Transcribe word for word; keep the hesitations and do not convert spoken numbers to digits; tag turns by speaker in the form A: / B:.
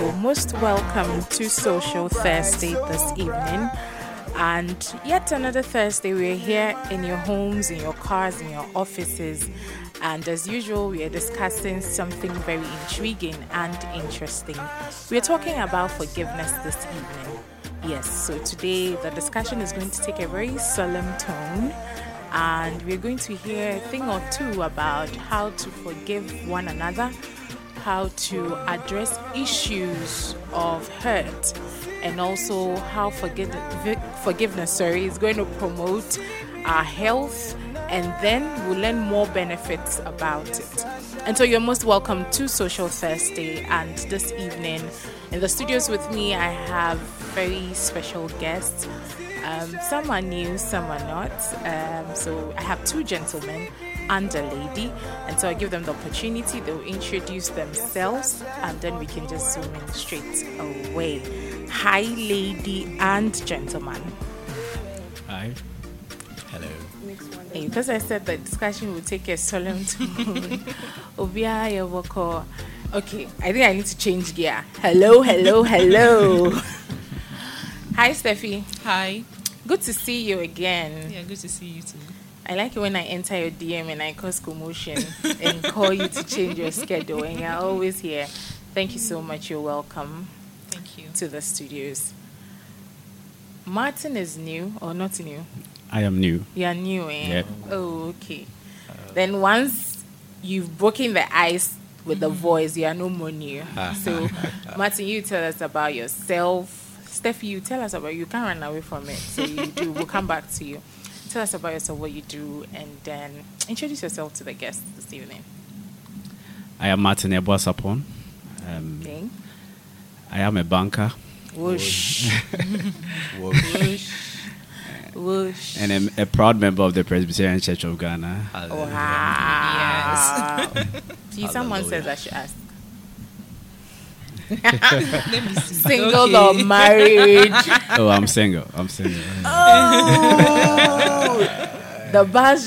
A: You're most welcome to Social Thursday this evening. And yet another Thursday, we're here in your homes, in your cars, in your offices. And as usual, we are discussing something very intriguing and interesting. We are talking about forgiveness this evening. Yes, so today the discussion is going to take a very solemn tone. And we're going to hear a thing or two about how to forgive one another, how to address issues of hurt, and also how forgive, forgiveness sorry, is going to promote our health, and then we'll learn more benefits about it. And so you're most welcome to Social Thursday, and this evening in the studios with me I have very special guests. Um, some are new, some are not. Um, so I have two gentlemen and a lady, and so I give them the opportunity. They'll introduce themselves, and then we can just zoom in straight away. Hi, lady and gentleman.
B: Hi. Hello.
A: Hey, because I said the discussion will take a solemn tone. Obia Yawoko. Okay, I think I need to change gear. Hello, hello, hello. Hi, Steffi.
C: Hi.
A: Good to see you again.
C: Yeah, good to see you too.
A: I like it when I enter your D M and I cause commotion and call you to change your schedule, and you're always here. Thank you so much. You're welcome.
C: Thank you.
A: To the studios. Martin is new or not new?
B: I am new.
A: You're new, eh?
B: Yep.
A: Oh, okay. Uh, then once you've broken the ice with the voice, you are no more new. So, Martin, you tell us about yourself. Steffi, you tell us about, you can't run away from it, so you do. We'll come back to you. Tell us about yourself, what you do, and then introduce yourself to the guests this evening.
B: I am Martin Eboasapon. Um,
A: okay.
B: I am a banker.
A: Whoosh. Whoosh. Whoosh.
B: And I'm a proud member of the Presbyterian Church of Ghana.
A: Wow.
C: Yes.
A: See, someone says I should ask.
C: Let me see.
A: Single
C: Okay.
A: or married?
B: Oh, I'm single. I'm single.
A: Oh, the buzz